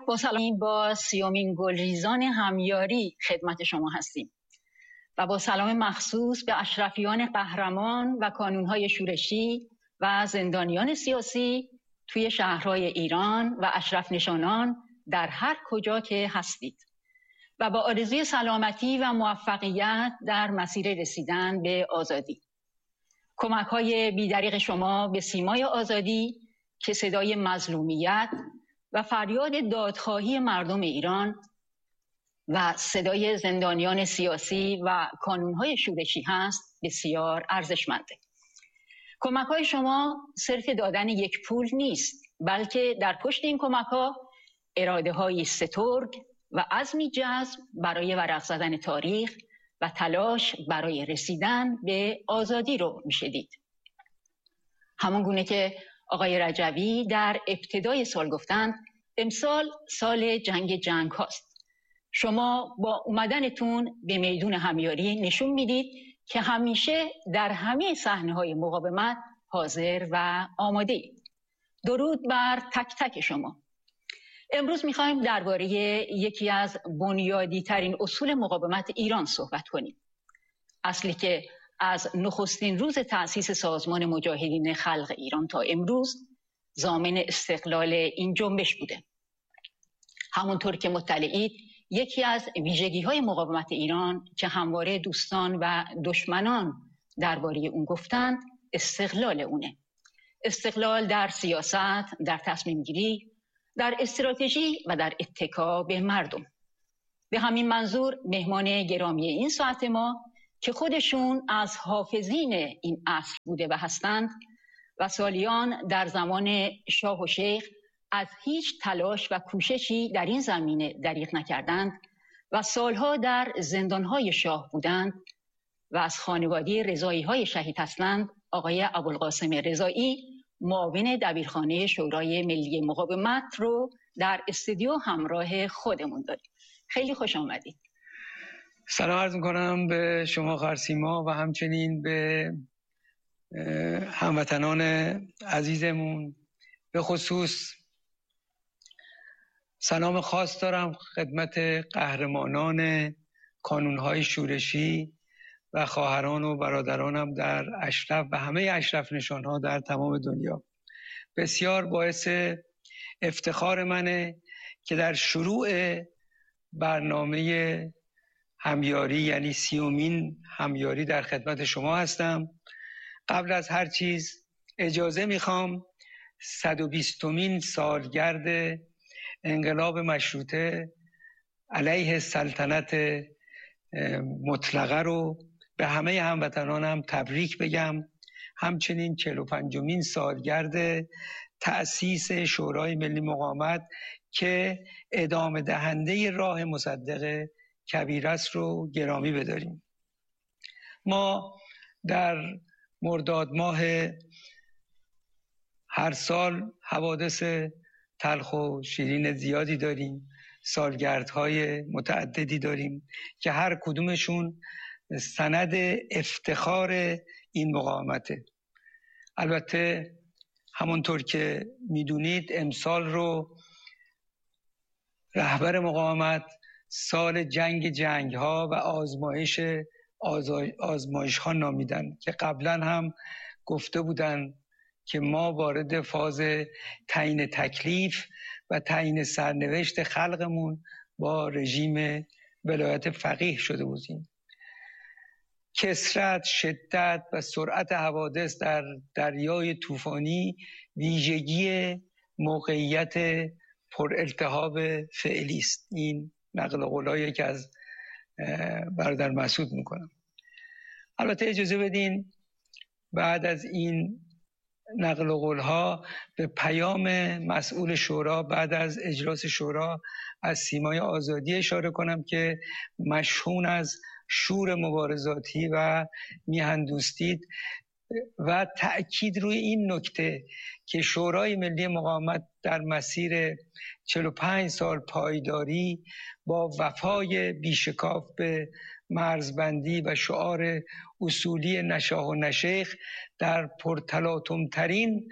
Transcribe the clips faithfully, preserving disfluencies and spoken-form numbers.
با سلامی با سیومین گلریزان همیاری خدمت شما هستیم و با سلام مخصوص به اشرفیان قهرمان و کانونهای شورشی و زندانیان سیاسی توی شهرهای ایران و اشرف نشانان در هر کجا که هستید و با آرزوی سلامتی و موفقیت در مسیر رسیدن به آزادی. کمک‌های بی‌دریغ شما به سیمای آزادی که صدای مظلومیت و فریاد دادخواهی مردم ایران و صدای زندانیان سیاسی و کانونهای شورشی هست بسیار ارزشمنده. کمک‌های شما صرف دادن یک پول نیست، بلکه در پشت این کمک‌ها اراده‌های سترگ و عزمی جزم برای ورق زدن تاریخ و تلاش برای رسیدن به آزادی رو میشه دید. همون گونه که آقای رجوی در ابتدای سال گفتند، امسال سال جنگ جنگ هاست. شما با اومدنتون به میدون همیاری نشون میدید که همیشه در همه صحنه‌های مقاومت حاضر و آماده اید. درود بر تک تک شما. امروز میخوایم درباره یکی از بنیادی ترین اصول مقاومت ایران صحبت کنیم. اصلی که از نخستین روز تأسیس سازمان مجاهدین خلق ایران تا امروز ضامن استقلال این جنبش بوده. همونطور که مطلعید، یکی از ویژگی‌های مقاومت ایران که همواره دوستان و دشمنان درباره اون گفتند، استقلال اونه. استقلال در سیاست، در تصمیم گیری، در استراتژی و در اتکا به مردم. به همین منظور مهمان گرامی این ساعت ما که خودشون از حافظین این اصل بوده و هستند و سالیان در زمان شاه و شیخ از هیچ تلاش و کوششی در این زمینه دریغ نکردند و سالها در زندانهای شاه بودند و از خانواده رضایی‌های شهید هستند، آقای ابوالقاسم رضایی، معاون دبیرخانه شورای ملی مقاومت رو در استودیو همراه خودمون داریم. خیلی خوش آمدید. سلام عرض می‌کنم به شما خرسیما و همچنین به هموطنان عزیزمون. به خصوص سلام خاص دارم خدمت قهرمانان کانونهای شورشی و خواهران و برادرانم در اشرف و همه اشرف نشانها در تمام دنیا. بسیار باعث افتخار منه که در شروع برنامه همیاری، یعنی سیومین همیاری، در خدمت شما هستم. قبل از هر چیز اجازه میخوام صد و بیستمین سالگرد انقلاب مشروطه علیه سلطنت مطلقه رو به همه هموطنانم تبریک بگم. همچنین چهل و پنجمین سالگرد تأسیس شورای ملی مقاومت که ادامه دهنده راه مصدق کبیر است رو گرامی بداریم. ما در مرداد ماه هر سال حوادث تلخ و شیرین زیادی داریم، سالگردهای متعددی داریم که هر کدومشون سند افتخار این مقاومته. البته همونطور که میدونید امسال رو رهبر مقاومت سال جنگ جنگ ها و آزمایش آزمایش ها نامیدن که قبلا هم گفته بودن که ما وارد فاز تعیین تکلیف و تعیین سرنوشت خلقمون با رژیم ولایت فقیه شده بودیم. کثرت، شدت و سرعت حوادث در دریای طوفانی ویژگی موقعیت پر التهاب فعلی است. این نقل قولایی که از برادر مسعود میکنم. البته اجازه بدین بعد از این نقل قولها به پیام مسئول شورا بعد از اجلاس شورا از سیمای آزادی اشاره کنم که مشحون از شور مبارزاتی و میهندوستی و تأکید روی این نکته که شورای ملی مقاومت در مسیر چهل و پنج سال پایداری با وفای بیشکاف به مرزبندی و شعار اصولی نشاه و نشیخ در پرتلاطم ترین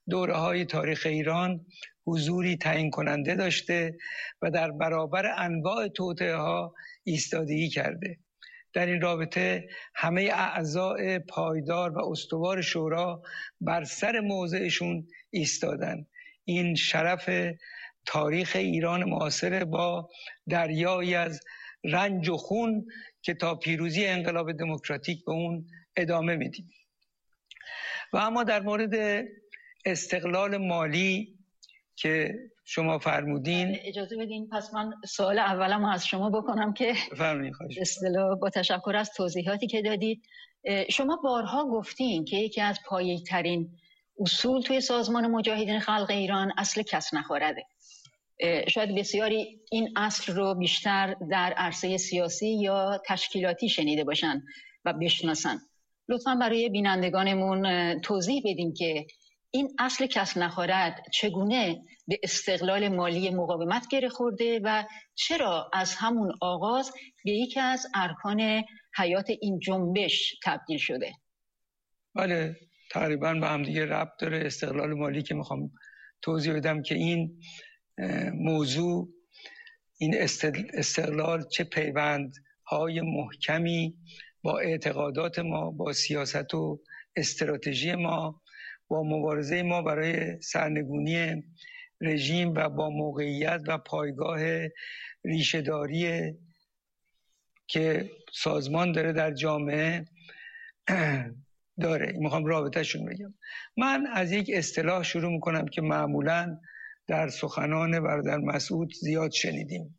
دوره‌های تاریخ ایران حضوری تعیین کننده داشته و در برابر انواع توطئه‌ها ایستادگی کرده. در این رابطه همه اعضای پایدار و استوار شورا بر سر موضعشون ایستادن. این شرف تاریخ ایران معاصر با دریایی از رنج و خون که تا پیروزی انقلاب دموکراتیک به اون ادامه میدیم. و اما در مورد استقلال مالی که شما فرمودین، اجازه بدین پس من سوال اولم از شما بکنم که اصطلاح با تشکر از توضیحاتی که دادید. شما بارها گفتین که یکی از پایه‌ای ترین اصول توی سازمان مجاهدین خلق ایران اصل کس نخورده. شاید بسیاری این اصل رو بیشتر در عرصه سیاسی یا تشکیلاتی شنیده باشن و بشناسن. لطفاً برای بینندگانمون توضیح بدین که این اصل کس نخورد چگونه به استقلال مالی مقاومت گره خورده و چرا از همون آغاز به یکی از ارکان حیات این جنبش تبدیل شده؟ بله، تقریباً به هم دیگه ربط داره. استقلال مالی که میخوام توضیح بدم که این موضوع، این استقلال چه پیوندهای محکمی با اعتقادات ما، با سیاست و استراتژی ما، با مبارزه ما برای سرنگونی رژیم و با موقعیت و پایگاه ریشه‌داری که سازمان داره در جامعه داره. میخوام رابطه‌شون بگم. من از یک اصطلاح شروع میکنم که معمولاً در سخنان برادر مسعود زیاد شنیدیم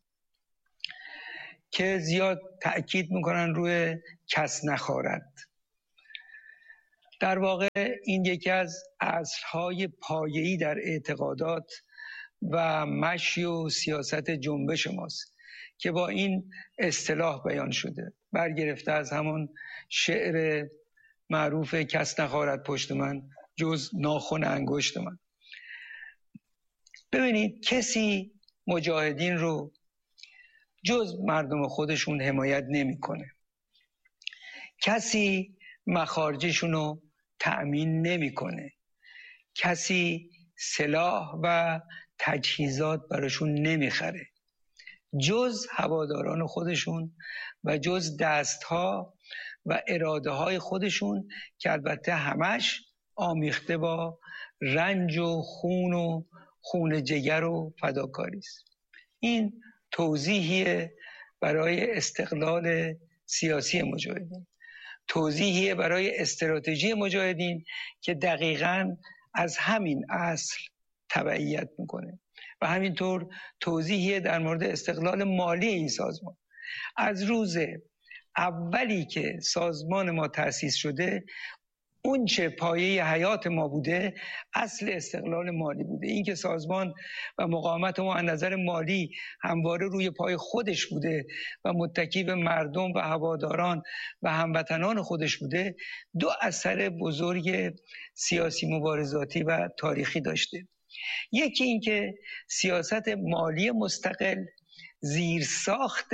که زیاد تأکید میکنن روی کس نخورد. در واقع این یکی از اصلهای پایه‌ای در اعتقادات و مشی و سیاست جنبش ماست که با این اصطلاح بیان شده، برگرفته از همون شعر معروف کس نخورد پشت من جز ناخن انگشت من. ببینید، کسی مجاهدین رو جز مردم خودشون حمایت نمیکنه. کسی مخارجشون رو تأمین نمیکنه. کسی سلاح و تجهیزات براشون نمیخره جز هواداران خودشون و جز دستها و اراده های خودشون که البته همش آمیخته با رنج و خون و خون جگر و فداکاری است. این توضیحیه برای استقلال سیاسی مجاهدین، توضیحیه برای استراتژی مجاهدین که دقیقاً از همین اصل تبعیت میکنه و همینطور توضیحیه در مورد استقلال مالی این سازمان. از روز اولی که سازمان ما تأسیس شده، اون چه پایه حیات ما بوده اصل استقلال مالی بوده. این که سازمان و مقاومت ما از نظر مالی همواره روی پای خودش بوده و متکی به مردم و هواداران و هموطنان خودش بوده، دو اثر بزرگ سیاسی مبارزاتی و تاریخی داشته. یکی این که سیاست مالی مستقل زیرساخت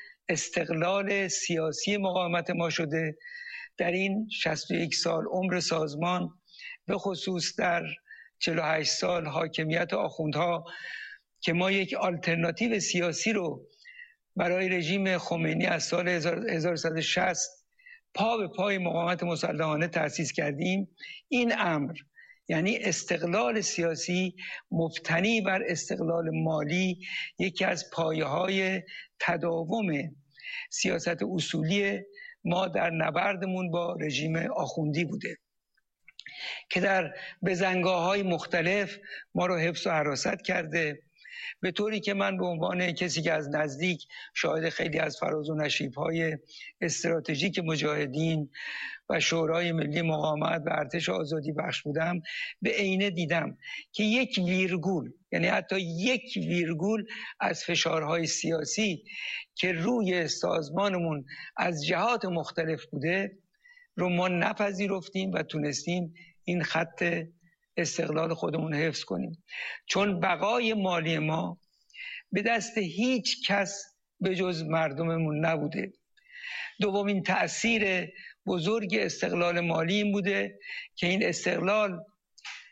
استقلال سیاسی مقاومت ما شده. در این شصت و یک سال عمر سازمان، به خصوص در چهل و هشت سال حاکمیت آخوندها که ما یک آلترناتیو سیاسی رو برای رژیم خمینی از سال هزار و سیصد و شصت پا به پای مقاومت مسلحانه تأسیس کردیم، این امر یعنی استقلال سیاسی مبتنی بر استقلال مالی یکی از پایه‌های تداوم سیاست اصولی ما در نبردمون با رژیم آخوندی بوده که در بزنگاه‌های مختلف ما رو حفظ و حراست کرده، به طوری که من به عنوان کسی که از نزدیک شاهد خیلی از فراز و نشیب‌های استراتژیک مجاهدین و شورای ملی مقاومت و ارتش آزادی بخش بودم، به عینه دیدم که یک ویرگول، یعنی حتی یک ویرگول از فشارهای سیاسی که روی سازمانمون از جهات مختلف بوده رو ما نپذیرفتیم و تونستیم این خط استقلال خودمون حفظ کنیم، چون بقای مالی ما به دست هیچ کس به جز مردممون نبوده. دومین تأثیر بزرگ استقلال مالی این بوده که این استقلال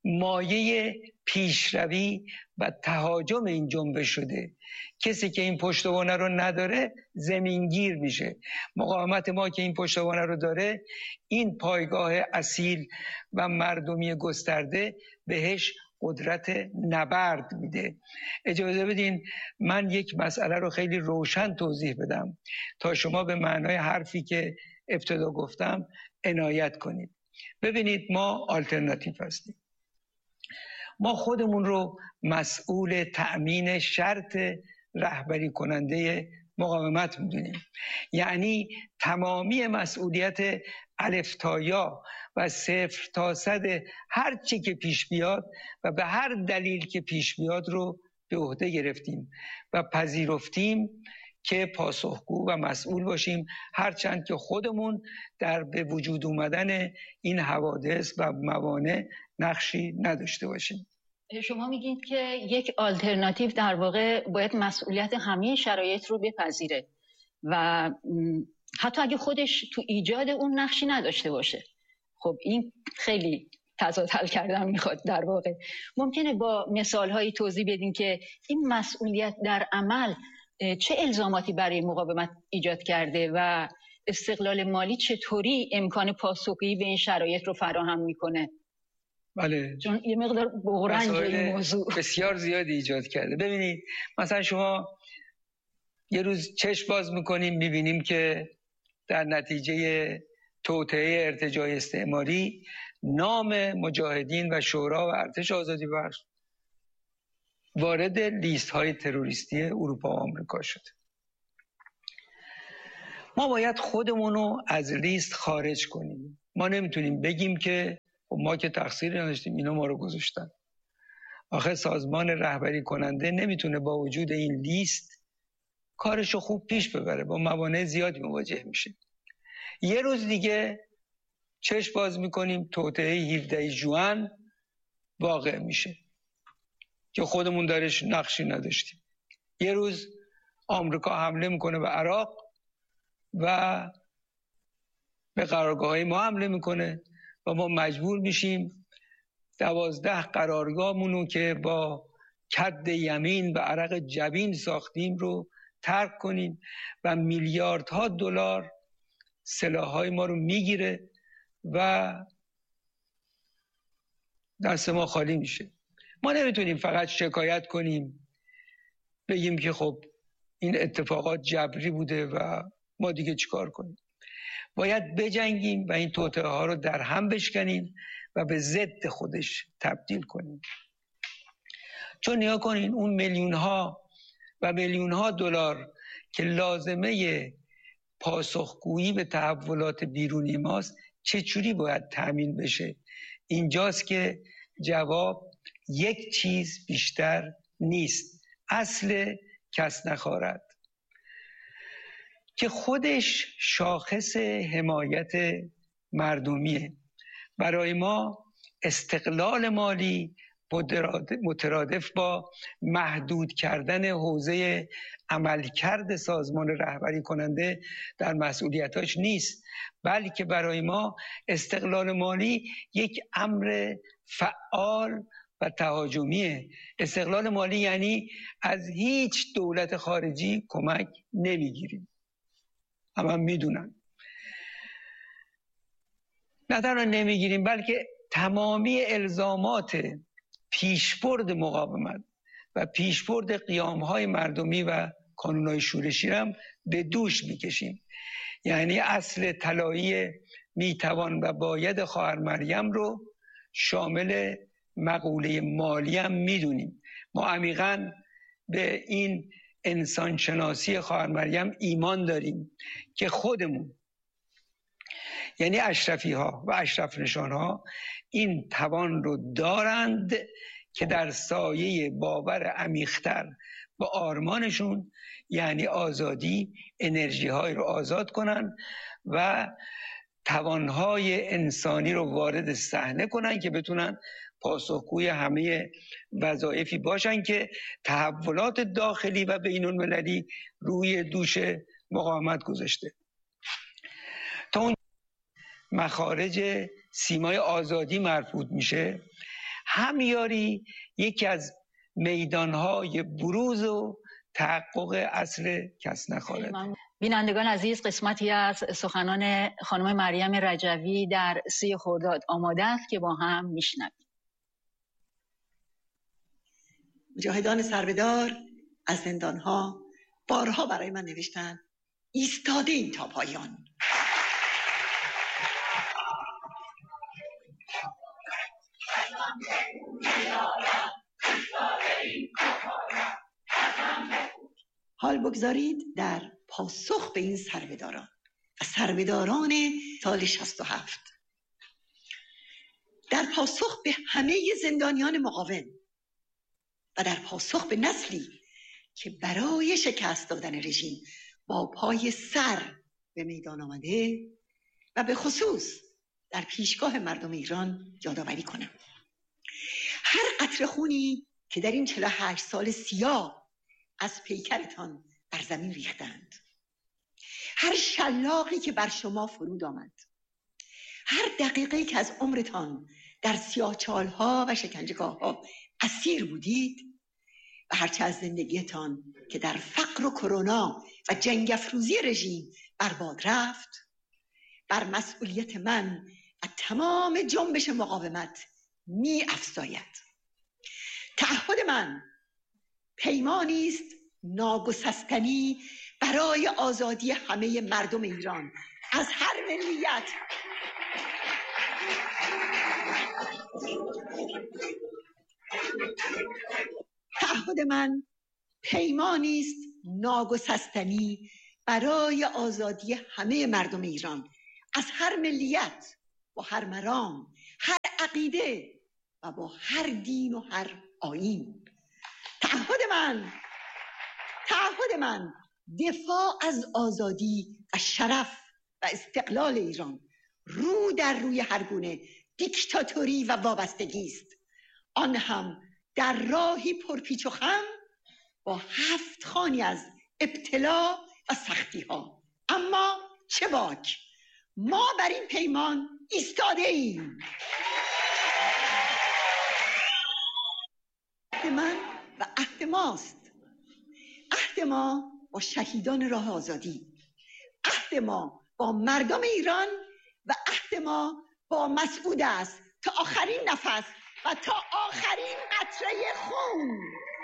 مایه پیشروی و تهاجم این جنبش شده. کسی که این پشتوانه رو نداره زمینگیر میشه. مقاومت ما که این پشتوانه رو داره، این پایگاه اصیل و مردمی گسترده بهش قدرت نبرد میده. اجازه بدین من یک مسئله رو خیلی روشن توضیح بدم تا شما به معنای حرفی که ابتدا گفتم عنایت کنید. ببینید، ما آلترناتیو هستیم. ما خودمون رو مسئول تأمین شرط رهبری کننده مقاومت میدونیم. یعنی تمامی مسئولیت الف تا یا و صفر تا صد هر چی که پیش بیاد و به هر دلیل که پیش بیاد رو به عهده گرفتیم و پذیرفتیم که پاسخگو و مسئول باشیم، هرچند که خودمون در به وجود اومدن این حوادث و موانع نقشی نداشته باشیم. شما میگید که یک آلترناتیو در واقع باید مسئولیت همه شرایط رو بپذیره و حتی اگه خودش تو ایجاد اون نقشی نداشته باشه. خب این خیلی تضاد حل کردن میخواد. در واقع ممکنه با مثالهایی توضیح بدین که این مسئولیت در عمل چه الزاماتی برای مقاومت ایجاد کرده و استقلال مالی چطوری امکان پاسخگویی به این شرایط رو فراهم میکنه؟ بله، چون یه مقدار بغرنج این موضوع بسیار زیادی ایجاد کرده. ببینید، مثلا شما یه روز چشم باز میکنیم میبینیم که در نتیجه توطئه ارتجاع استعماری نام مجاهدین و شورا و ارتش آزادی بخش وارد لیست های تروریستی اروپا و آمریکا شد. ما باید خودمون رو از لیست خارج کنیم. ما نمیتونیم بگیم که ما که تقصیری نداشتیم، اینا ما رو گذاشتن. آخه سازمان رهبری کننده نمیتونه با وجود این لیست کارشو خوب پیش ببره، با موانع زیادی مواجه میشه. یه روز دیگه چشم باز میکنیم توطئه هفدهم ژوئن واقع میشه که خودمون درش نقشی نداشتیم. یه روز آمریکا حمله میکنه به عراق و به قرارگاه‌های ما حمله میکنه و ما مجبور میشیم دوازده قرارگاهمونو که با کد یمین و عرق جبین ساختیم رو ترک کنیم و میلیاردها دلار سلاح‌های ما رو میگیره و دست ما خالی میشه. ما نمیتونیم فقط شکایت کنیم، بگیم که خب این اتفاقات جبری بوده و ما دیگه چیکار کنیم. باید بجنگیم و این توطئه ها رو در هم بشکنیم و به ضد خودش تبدیل کنیم. چون نیا کنین اون میلیون ها و میلیون ها دلار که لازمه پاسخگویی به تحولات بیرونی ماست چجوری باید تأمین بشه؟ اینجاست که جواب یک چیز بیشتر نیست، اصل کس نخوارد، که خودش شاخص حمایت مردمیه. برای ما استقلال مالی مترادف با محدود کردن حوزه عملکرد سازمان رهبری کننده در مسئولیتاش نیست، بلکه برای ما استقلال مالی یک امر فعال و تهاجمیه. استقلال مالی یعنی از هیچ دولت خارجی کمک نمیگیریم. هم هم میدونن. نه تنها نمیگیریم بلکه تمامی الزامات پیشبرد مقاومت و پیشبرد قیامهای مردمی و کانونهای شورشی هم به دوش میکشیم. یعنی اصل طلایی میتوان و باید خواهر مریم رو شامل مقوله مالی هم میدونیم. ما عمیقاً به این انسان شناسی خواهر مریم ایمان داریم که خودمون، یعنی اشرفی ها و اشرف نشان ها، این توان رو دارند که در سایه باور عمیق‌تر با آرمانشون، یعنی آزادی، انرژی های رو آزاد کنن و توانهای انسانی رو وارد صحنه کنن که بتونن پاسخگوی همه وظایفی باشن که تحولات داخلی و بین المللی روی دوش مقاومت گذاشته. تا اون مخارج سیمای آزادی مربوط میشه، همیاری یکی از میدانهای بروز و تحقق اصل کس نخوارد. بینندگان عزیز، قسمتی از سخنان خانم مریم رجوی در سی خرداد آماده است که با هم میشنویم. مجاهدان سربدار از زندانها بارها برای من نوشتن ایستاده این تا پایان. حال بگذارید در پاسخ به این سربداران و سربداران سال شصت و هفت، در پاسخ به همه زندانیان مقاوم و در پاسخ به نسلی که برای شکست دادن رژیم با پای سر به میدان آمده و به خصوص در پیشگاه مردم ایران یادآوری کنم هر قطره خونی که در این چهل و هشت سال سیاه از پیکرتان بر زمین ریختند، هر شلاقی که بر شما فرود آمد، هر دقیقه‌ای که از عمرتان در سیاهچال‌ها و شکنجهگاه‌ها اسیر بودید و هرچه از زندگیتان که در فقر و کرونا و جنگ افروزی رژیم برباد رفت، بر مسئولیت من و تمام جنبش مقاومت می افزاید. تعهد من پیمانی است ناگسستنی برای آزادی همه مردم ایران از هر ملیت. تعهد من پیمانی است ناگسستنی برای آزادی همه مردم ایران از هر ملیت و هر مرام، هر عقیده و با هر دین و هر آیین. تعهد من تعهد من دفاع از آزادی و شرف و استقلال ایران رو در روی هر گونه دیکتاتوری و وابستگی است، آن هم در راهی پرپیچ و خم با هفت خوانی از ابتلا و سختی ها. اما چه باک، ما بر این پیمان ایستاده ایم. عهد من و عهد ماست، عهد ما با شهیدان راه آزادی، عهد ما با مردم ایران و عهد ما با مسعود است تا آخرین نفس و تا آخرین قطره خون.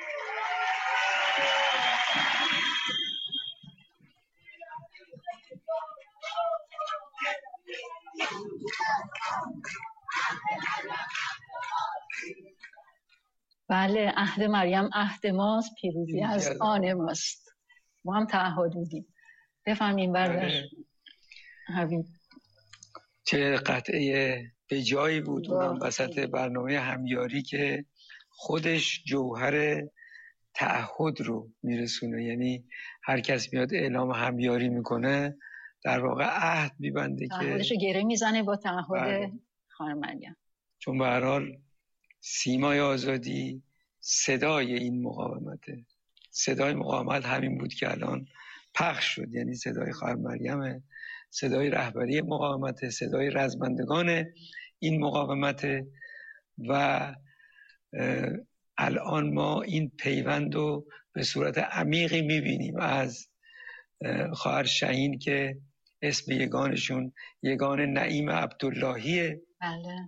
بله، عهد مریم عهد ماست، پیروزی از آن ماست. ما هم تعهد بودیم. بفهمیم برداشت حبیب. چه قطعه به جایی بود اونم وسط برنامه همیاری که خودش جوهر تعهد رو میرسونه. یعنی هر کس میاد اعلام همیاری میکنه در واقع عهد میبنده که تعهدش رو گره میزنه با تعهد خانم مریم. چون به هر حال سیمای آزادی صدای این مقاومته. صدای مقاومت همین بود که الان پخش شد، یعنی صدای خانم مریم، صدای رهبری مقاومت، صدای رزمندگان این مقاومت. و الان ما این پیوند رو به صورت عمیقی میبینیم از خواهر شهین که اسم یگانشون یگان نعیم عبداللهیه، بله،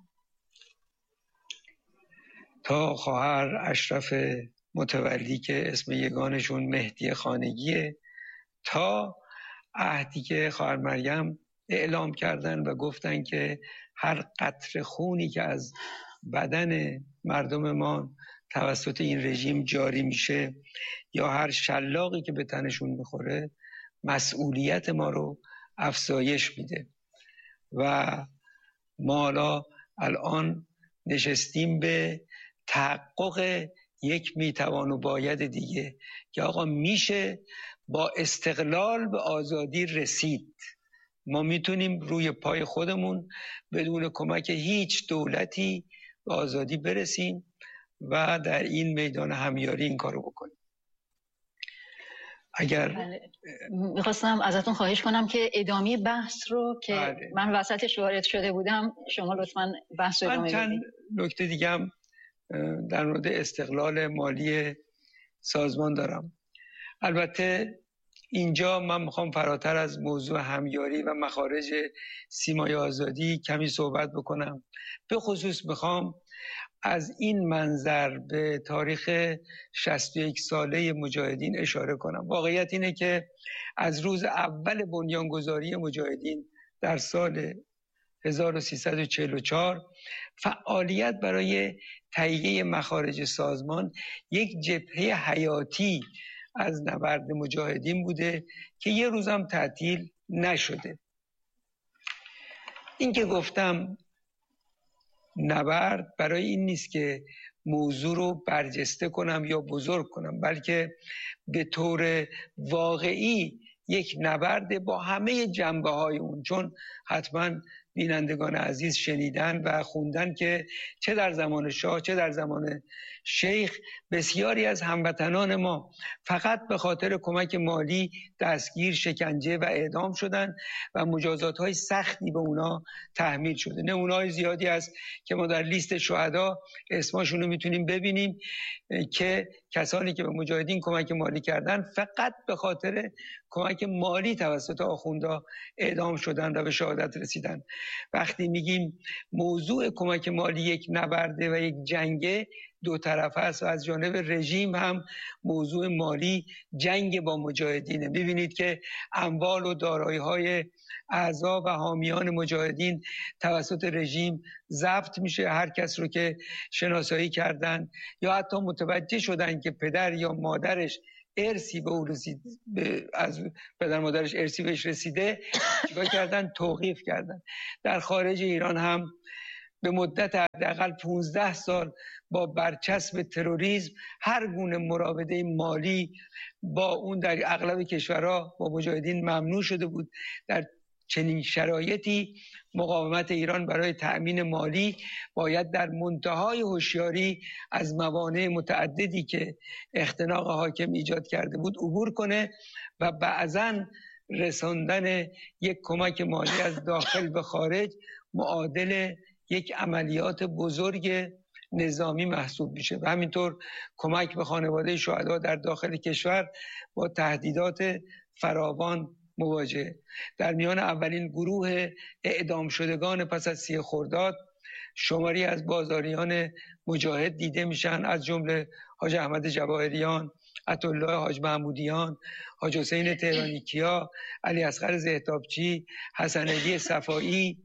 تا خواهر اشرف متولی که اسم یگانشون مهدی خانگیه، تا عهدی که خواهر مریم اعلام کردن و گفتن که هر قطره خونی که از بدن مردم ما توسط این رژیم جاری میشه یا هر شلاقی که به تنشون میخوره مسئولیت ما رو افزایش میده. و ما حالا الان نشستیم به تحقق یک میتوان و باید دیگه که آقا میشه با استقلال به آزادی رسید. ما میتونیم روی پای خودمون بدون کمک هیچ دولتی به آزادی برسیم و در این میدان همیاری این کارو بکنیم. اگر بله. میخواستم ازتون خواهش کنم که ادامه بحث رو که بله. من وسطش وارد شده بودم شما لطفاً بحث رو ادامه بدید. من چند نکته دیگه هم در مورد استقلال مالی سازمان دارم. البته اینجا من میخوام فراتر از موضوع همیاری و مخارج سیمای آزادی کمی صحبت بکنم. به خصوص میخوام از این منظر به تاریخ شصت و یک ساله مجاهدین اشاره کنم. واقعیت اینه که از روز اول بنیانگذاری مجاهدین در سال هزار و سیصد و چهل و چهار فعالیت برای تهیه مخارج سازمان یک جبهه حیاتی از نبرد مجاهدین بوده که یه روزم تعطیل نشده. این که گفتم نبرد برای این نیست که موضوع رو برجسته کنم یا بزرگ کنم، بلکه به طور واقعی یک نبرد با همه جنبه های اون، چون حتما بینندگان عزیز شنیدن و خوندن که چه در زمان شاه چه در زمان شیخ بسیاری از هموطنان ما فقط به خاطر کمک مالی دستگیر، شکنجه و اعدام شدن و مجازات های سختی به اونا تحمیل شده. نمونه‌های زیادی است که ما در لیست شهدا اسمشون رو میتونیم ببینیم که کسانی که به مجاهدین کمک مالی کردن فقط به خاطر کمک مالی توسط آخوندا اعدام شدن و به شهادت رسیدن. وقتی میگیم موضوع کمک مالی یک نبرده و یک جنگ دو طرفه است و از جانب رژیم هم موضوع مالی جنگ با مجاهدینه. ببینید که اموال و دارایی‌های اعضا و حامیان مجاهدین توسط رژیم ضبط میشه. هر کس رو که شناسایی کردن یا حتی متوجه شدن که پدر یا مادرش ارثی به او رسید، از پدر مادرش ارثی بهش رسیده، چیکار کردن؟ توقیف کردن. در خارج ایران هم به مدت حداقل پانزده سال با برچسب تروریسم هر گونه مراوده مالی با اون در اغلب کشورها با مجاهدین ممنوع شده بود. در چنین شرایطی مقاومت ایران برای تأمین مالی باید در منتهای هوشیاری از موانع متعددی که اختناق حاکم ایجاد کرده بود عبور کنه و بعضاً رساندن یک کمک مالی از داخل به خارج معادل یک عملیات بزرگ نظامی محسوب میشه و همینطور کمک به خانواده شهدا در داخل کشور با تهدیدات فراوان مواجه. در میان اولین گروه اعدام شدگان پس از سی خرداد شماری از بازاریان مجاهد دیده میشن، از جمله حاج احمد جواهریان، عطاالله حاج محمودیان، حاج حسین تهرانیکیا، علی اصغر زهتابچی، حسن علی صفایی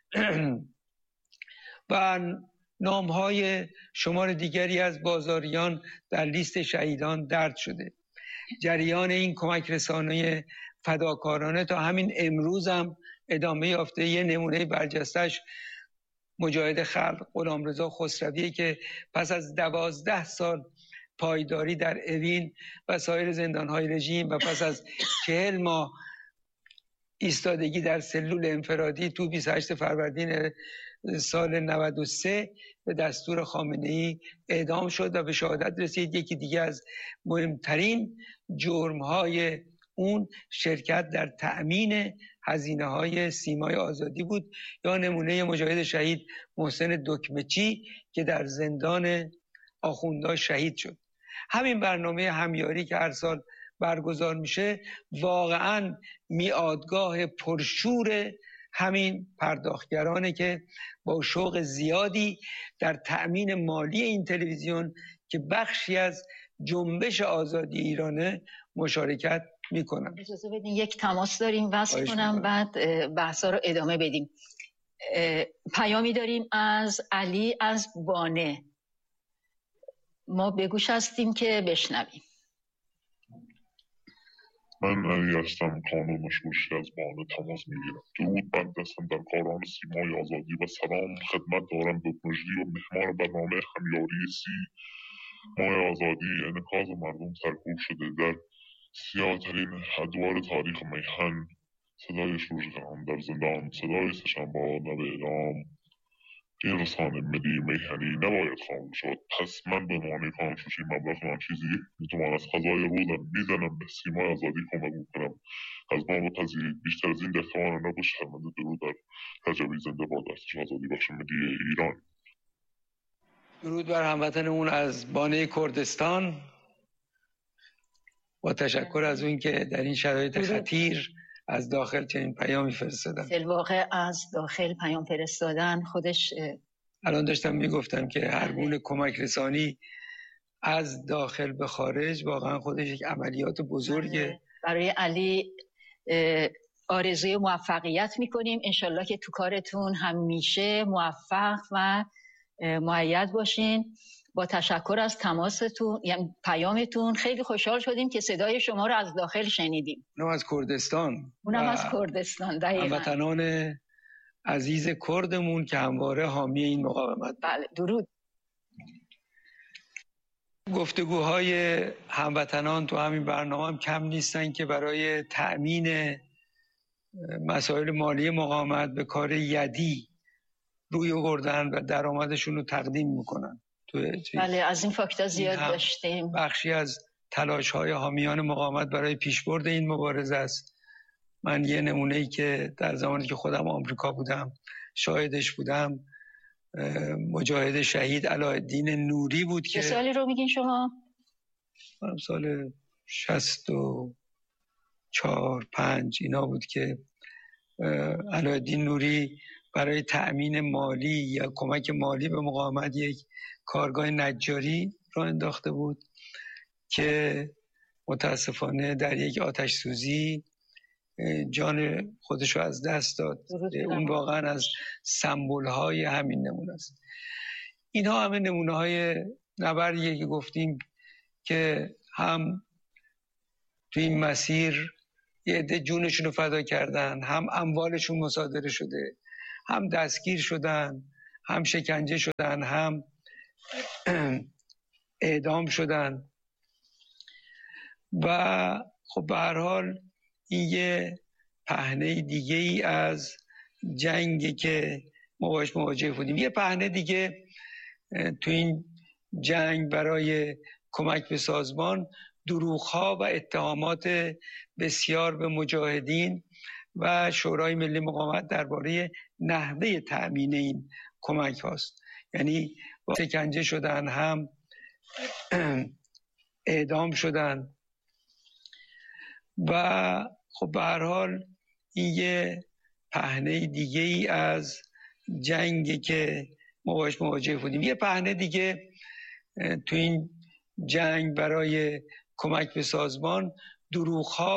و نامهای شمار دیگری از بازاریان در لیست شهیدان درج شده. جریان این کمک رسانه فداکارانه تا همین امروز هم ادامه یافته. یه نمونه برجستش مجاهد خلق غلامرضا خسروی که پس از دوازده سال پایداری در اوین و سایر زندانهای رژیم و پس از چهل ماه ایستادگی در سلول انفرادی تو بیست و هشتم فروردین سال نود و سه به دستور خامنه‌ای اعدام شد و به شهادت رسید. یکی دیگه از مهمترین جرم‌های اون شرکت در تأمین هزینه‌های سیمای آزادی بود. یا نمونه مجاهد شهید محسن دکمچی که در زندان آخوندا شهید شد. همین برنامه همیاری که هر سال برگزار میشه واقعاً میادگاه پرشور همین پرداختگرانه که با شوق زیادی در تأمین مالی این تلویزیون که بخشی از جنبش آزادی ایرانه مشارکت میکنن. اجازه بدین یک تماس داریم وصل کنم بعد بحثا رو ادامه بدیم. پیامی داریم از علی از بانه. ما به گوش هستیم که بشنویم. من علی هستم، کانون مشهورشی از بانه تماس میگیرم. درود بر دستاندرکاران سیمای آزادی و سلام خدمت دارم دکمژلی و مهمان برنامه همیاری سی ماه آزادی. انعکاس مردم سرکوب شده در سیاه‌ترین ادوار تاریخ میهن. صدای شورشگران در زندان، صدای سه‌شنبه‌ها لب اعدام. این رسانه ملی میهنی نباید خاموش شد. پس من به عنوان کانونشوشی مبلغ من چیزی میتونم از خزای روزم میزنم به سیمای آزادی کمک میکنم. از ما بپذیرید بیشتر از این در توان نبود. شرمنده درود در رجبی زنده باد. دستش آزادی بخش ملی ایران. درود بر هموطنمون از بانه کردستان. با تشکر از اون که در این شرایط خطیر از داخل چنین پیامی فرستادن. فی‌الواقع از داخل پیام فرستادن خودش، الان داشتم میگفتم که هر گونه کمک رسانی از داخل به خارج واقعا خودش یک عملیات بزرگه. برای علی آرزوی موفقیت میکنیم، انشالله که تو کارتون همیشه موفق و مؤید باشین. با تشکر از تماستون، یعنی پیامتون، خیلی خوشحال شدیم که صدای شما رو از داخل شنیدیم. اونم از کردستان. اونم از کردستان. دقیقاً. هموطنان عزیز کردمون که همواره حامی این مقاومت. بله، درود. گفتگوهای هموطنان تو همین برنامه هم کم نیستن که برای تأمین مسائل مالی مقاومت به کار یدی روی آوردن و درآمدشون رو تقدیم میکنن. بله، از این فاکتا زیاد داشتیم. بخشی از تلاش‌های حامیان مقاومت برای پیشبرد این مبارزه است. من یه نمونه‌ای که در زمانی که خودم آمریکا بودم شاهدش بودم، مجاهد شهید علاءالدین نوری بود که... چه سالی رو میگین شما؟ من سال شصت و چهار پنج اینا بود که علاءالدین نوری برای تأمین مالی یا کمک مالی به مقاومت یک کارگاه نجاری را انداخته بود که متاسفانه در یک آتش سوزی جان خودش رو از دست داد. اون واقعا از سمبول‌های همین نمونه است. اینها همه نمونه‌های نبردیه که گفتیم که هم تو این مسیر یه عده جونشون رو فدا کردن، هم اموالشون مصادره شده، هم دستگیر شدن، هم شکنجه شدن، هم اعدام شدن. و خب به هر حال این یه پهنه دیگه ای از جنگی که ما باش مواجه بودیم. یه پهنه دیگه تو این جنگ برای کمک به سازمان دروغ‌ها و اتهامات بسیار به مجاهدین و شورای ملی مقاومت درباره نحوه تأمین این کمک هاست. یعنی شکنجه شدن، هم اعدام شدن. و خب به هر حال این یه پهنه دیگه ای از جنگی که ما باش مواجه بودیم. یه پهنه دیگه تو این جنگ برای کمک به سازمان دروغ‌ها